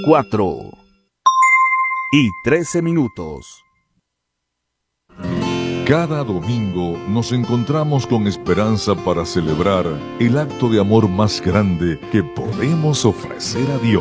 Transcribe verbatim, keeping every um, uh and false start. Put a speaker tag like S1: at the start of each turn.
S1: cuatro y trece minutos.
S2: Cada domingo nos encontramos con esperanza para celebrar el acto de amor más grande que podemos ofrecer a Dios.